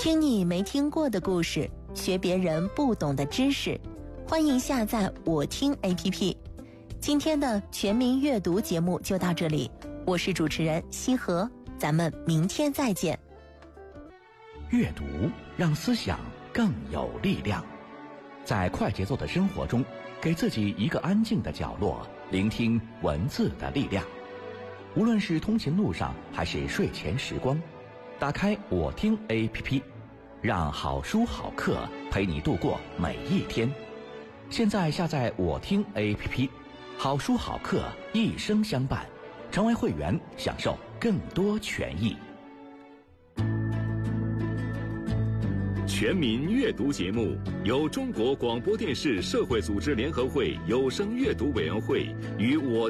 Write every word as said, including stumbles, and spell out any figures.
听你没听过的故事，学别人不懂的知识，欢迎下载我听 A P P。 今天的全民阅读节目就到这里，我是主持人西河，咱们明天再见。 阅读让思想更有力量，在快节奏的生活中，给自己一个安静的角落，聆听文字的力量。无论是通勤路上还是睡前时光，打开我听 A P P， 让好书好课陪你度过每一天。现在下载我听 A P P， 好书好课一生相伴，成为会员享受更多权益。 全民阅读节目由中国广播电视社会组织联合会有声阅读委员会与我